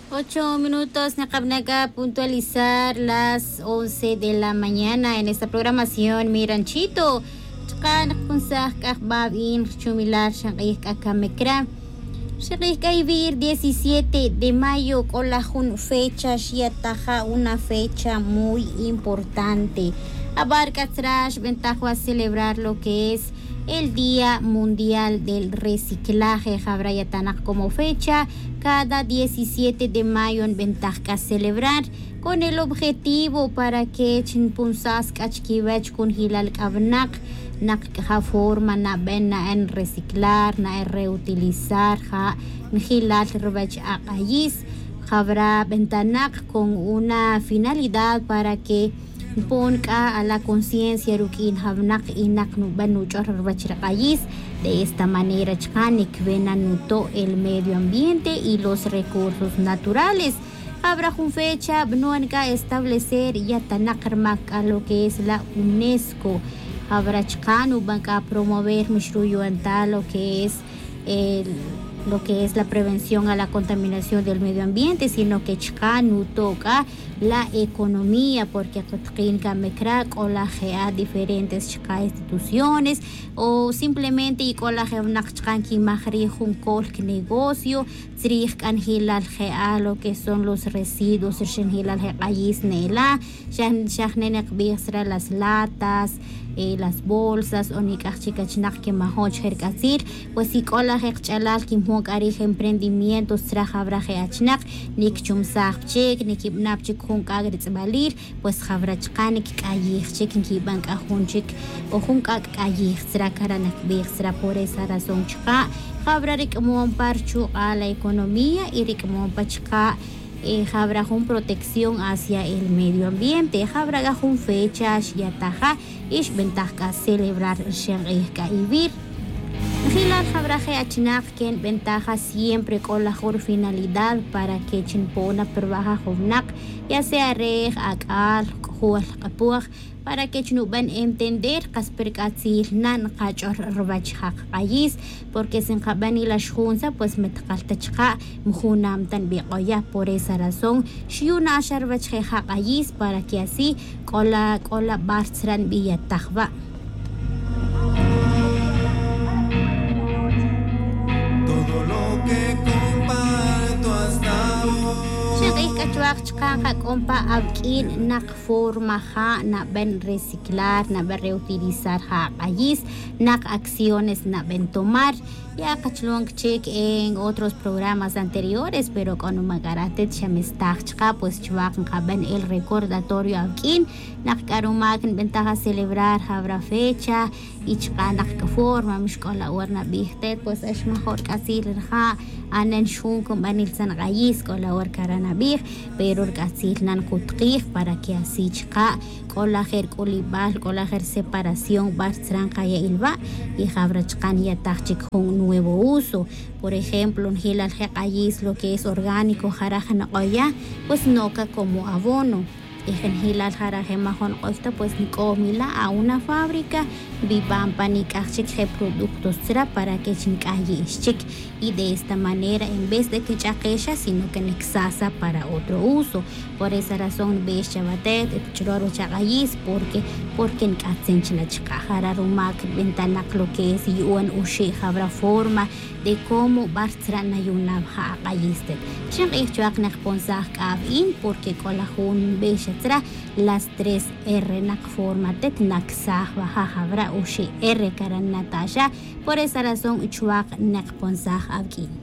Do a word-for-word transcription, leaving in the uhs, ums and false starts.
Ocho minutos, Nakabnaga, puntualizar las once de la mañana en esta programación. Mi ranchito, Chkan, Kunsah, Kakbabin, Chumilar, Shankik, Akamekra. Shankik, Kaivir, diecisiete de mayo, con la jun fecha, Shiataja, una fecha muy importante. Abarca trash, ventaja a celebrar lo que es el Día Mundial del Reciclaje. Jabrayatanak como fecha cada diecisiete de mayo en ventaja a celebrar con el objetivo para que chinpunsas kachkivech kun hilal kabnak nak ha forma na ben na en reciclar na en reutilizar ha hilal rbech aqayis jabra ventanak con una finalidad para que ponga a la conciencia rukin habnak inak nubanu chorrbachrakayis. De esta manera chkanik venanuto el medio ambiente y los recursos naturales. Habrá una fecha bnuanka establecer yatanakarmak a lo que es la UNESCO. Habrá chkanu banca promover mishruyuanta lo que es el lo que es la prevención a la contaminación del medio ambiente, sino que chkanu toca la economía, porque Kotrinka Mekrak o la gea diferentes chka instituciones o simplemente y con la geonachkan ki mahri un kolk negocio trich kan hilal gea lo que son los residuos shen hilal geayis nela shan shahnenek bisra las latas eh, las bolsas o nikachikachnak que mahoch herkazir pues si con la gechalal ki mok ari emprendimientos trajabra geachnak nik chumsach chek nikibnap hun kagritz balir pues jabrachkanik kayih chikin ki bank ahunchik o hun kag kayih sra karanak sra por esa razón chka jabrarik mon parchu a la economía y rik mon pachka eh, jabra hun protección hacia el medio ambiente jabra hun fechas yataja ish ventaja celebrar shen ka vivir. Hilal Jabraje Achnak, quien ventaja siempre con la mejor finalidad para que Chinpona perbaja Hovnak, ya sea Rej, Akal, Jual, Kapuaj, para que Chnuban entender Kasperkatzil, Nan, Kachor, Robachak, Ayis, porque sin Jabani la Shunza, pues Metkaltachka, Mjunam tan Bioya, por esa razón, Shiuna Sharbachak Ayis, para que así, con la cola Bartran Villatahba. Chaka compa abkin nak forma ha na ben reciclar na ben reutilizar ha país nak acciones na ben tomar ya kachlong check en otros programas anteriores pero con un magarate chamestach chaka pues chuakan ben el recordatorio abkin nak karumak ventaja celebrar habrá fecha y chaka nak forma mishkola warna bihte pues es mejor casi ha anen shun con banil san gayis con la or karana bih pero nan kutkif para que así chka con la ger colibal con la ger separación bastran kaya ilva y jabra chkan ya tachik un nuevo uso. Por ejemplo, en hilal gayis lo que es orgánico jarajana oya pues noca como abono. En hilal jaraje mahon osta pues ni comila a una fábrica vivan panikachik productos será para que chinkayi chik y de esta manera en vez de que chakesha sino que nexasa para otro uso. Por esa razón ve chabatet churoro chagayis porque porque en katsenchla chikajara rumak ventanak lo que es y un ushi habrá forma de cómo bartran ayuna gayiste. Chin ichwak nakponsah kabin porque kolahun be las tres R nak forma tet nak sah baja habra ushi R karan Natasha. Por esa razón chuak nak ponsah aquí.